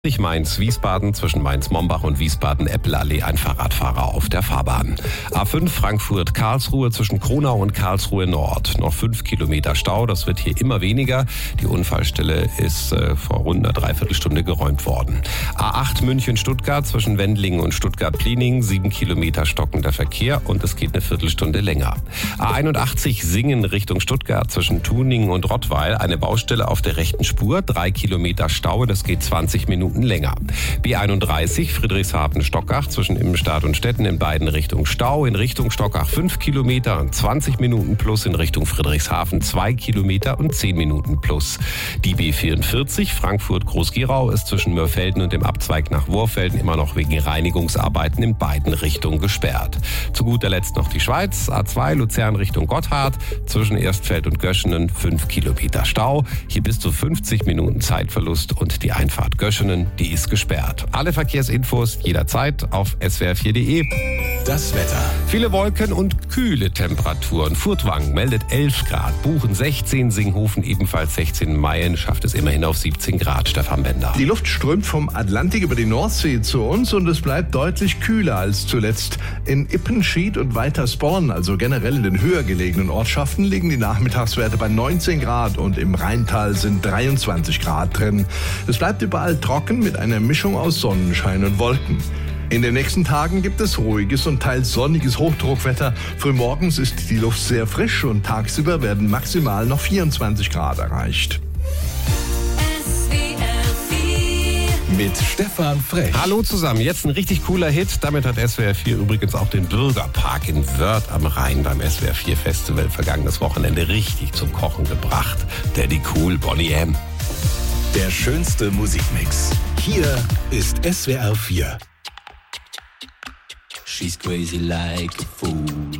Mainz-Wiesbaden zwischen Mainz-Mombach und Wiesbaden-Eppelallee ein Fahrradfahrer auf der Fahrbahn. A5 Frankfurt-Karlsruhe zwischen Kronau und Karlsruhe Nord. Noch 5 Kilometer Stau, das wird hier immer weniger. Die Unfallstelle ist vor rund einer Dreiviertelstunde geräumt worden. A8 München-Stuttgart zwischen Wendlingen und Stuttgart-Plieningen. 7 Kilometer stockender Verkehr und es geht eine Viertelstunde länger. A81 Singen Richtung Stuttgart zwischen Tuningen und Rottweil. Eine Baustelle auf der rechten Spur. 3 Kilometer Stau, das geht 20 Minuten länger. B31 Friedrichshafen-Stockach zwischen Immenstadt und Stetten in beiden Richtungen Stau. In Richtung Stockach 5 Kilometer und 20 Minuten plus. In Richtung Friedrichshafen 2 Kilometer und 10 Minuten plus. Die B44 Frankfurt-Groß-Gerau ist zwischen Mörfelden und dem Abzweig nach Worfelden immer noch wegen Reinigungsarbeiten in beiden Richtungen gesperrt. Zu guter Letzt noch die Schweiz. A2 Luzern Richtung Gotthard zwischen Erstfeld und Göschenen 5 Kilometer Stau. Hier bis zu 50 Minuten Zeitverlust und die Einfahrt Göschenen, die ist gesperrt. Alle Verkehrsinfos jederzeit auf swr4.de. Das Wetter. Viele Wolken und kühle Temperaturen. Furtwangen meldet 11 Grad, Buchen 16, Singhofen ebenfalls 16, Mayen schafft es immerhin auf 17 Grad. Stefan Bender. Die Luft strömt vom Atlantik über die Nordsee zu uns und es bleibt deutlich kühler als zuletzt. In Ippenschied und Weitersporn, also generell in den höher gelegenen Ortschaften, liegen die Nachmittagswerte bei 19 Grad und im Rheintal sind 23 Grad drin. Es bleibt überall trocken mit einer Mischung aus Sonnenschein und Wolken. In den nächsten Tagen gibt es ruhiges und teils sonniges Hochdruckwetter. Frühmorgens ist die Luft sehr frisch und tagsüber werden maximal noch 24 Grad erreicht. Mit Stefan Frech. Hallo zusammen, jetzt ein richtig cooler Hit. Damit hat SWR 4 übrigens auch den Bürgerpark in Wörth am Rhein beim SWR 4 Festival vergangenes Wochenende richtig zum Kochen gebracht. Daddy Cool, Bonnie M. Der schönste Musikmix. Hier ist SWR 4. She's crazy like a fool.